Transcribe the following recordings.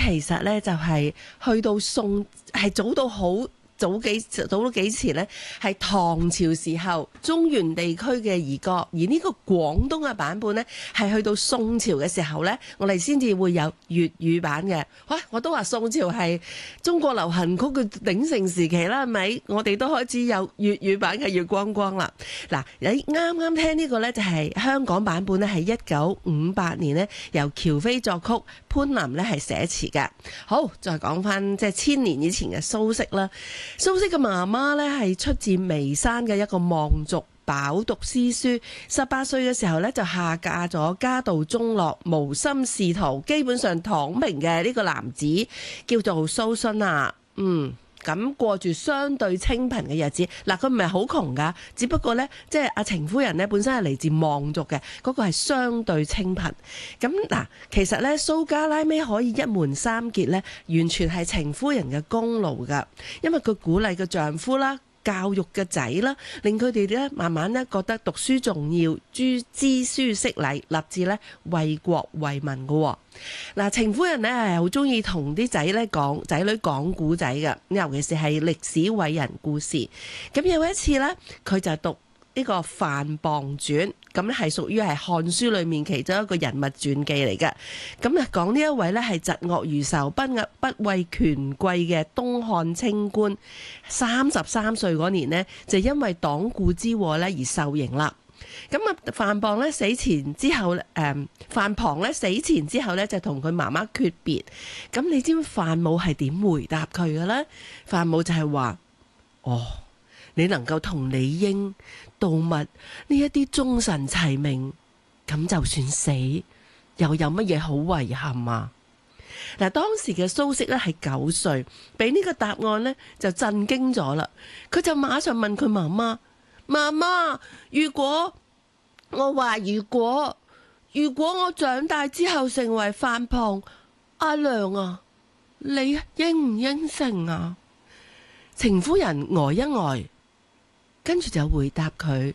其實咧就係去到宋係早到好。早到幾前呢，係唐朝時候中原地區嘅兒歌，而呢個廣東嘅版本呢，係去到宋朝嘅時候呢，我哋先至會有粵語版嘅。哇！我都話宋朝係中國流行曲嘅鼎盛時期啦，係咪？我哋都開始有粵語版嘅《月光光》啦。嗱，你啱啱聽呢個呢，就係香港版本呢，係1958年呢，由喬飛作曲，潘林呢係寫詞嘅。好，再講翻即係1000年以前嘅蘇軾啦。蘇軾嘅媽媽咧係出自眉山嘅一個望族，飽讀詩書，18歲嘅時候咧就下嫁咗家道中落、無心仕途、基本上躺平嘅呢個男子，叫做蘇洵啊。咁過住相對清貧嘅日子。嗱，佢唔係好窮噶，只不過咧，即係阿程夫人咧本身係嚟自望族嘅，嗰個係相對清貧。咁嗱，其實咧蘇家拉尾可以一門三傑咧，完全係程夫人嘅功勞噶，因為佢鼓勵個丈夫啦，教育嘅仔啦，令佢哋咧慢慢咧覺得讀書重要，知書識禮，立志咧為國為民嘅。嗱，程夫人咧係好中意同啲仔女講古仔嘅，尤其是係歷史偉人故事。咁有一次咧，佢就讀呢個范滂傳，咁咧係屬於係漢書裏面其中一個人物傳記嚟嘅。咁啊講呢一位咧係疾惡如仇、不畏權貴嘅東漢清官，33歲嗰年呢，就因為黨錮之禍咧而受刑啦。咁啊，范滂咧死前之後咧就同佢媽媽訣別。咁你知唔知范母係點回答佢嘅咧？范母就係話：你能夠同李英、杜密呢一啲忠臣齊名，咁就算死，又有乜嘢好遺憾啊？嗱，當時嘅蘇軾咧係9歲，俾呢個答案咧就震驚咗啦。佢就馬上問佢媽媽：媽媽，如果我長大之後成為范滂，阿娘啊，你應唔應承啊？程夫人呆一呆，跟住就回答佢：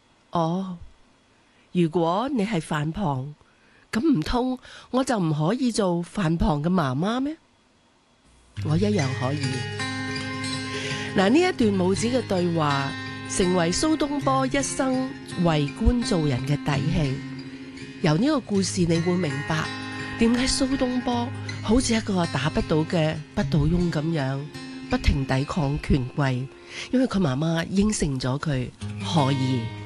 如果你係范滂，咁唔通我就唔可以做范滂嘅媽媽咩？我一樣可以。嗱，呢一段母子嘅對話，成為蘇東坡一生為官做人嘅底氣。由呢個故事你會明白點解蘇東坡好似一個打不倒嘅不倒翁咁樣，不停抵抗權貴，因為佢媽媽應承咗佢可以。